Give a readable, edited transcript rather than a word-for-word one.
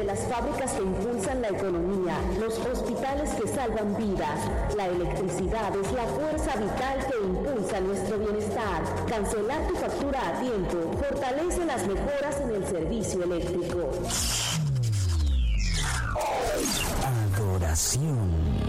las fábricas que impulsan la economía, los hospitales que salvan vidas. La electricidad es la fuerza vital que impulsa nuestro bienestar. Cancelar tu factura a tiempo fortalece las mejoras en el servicio eléctrico. Adoración.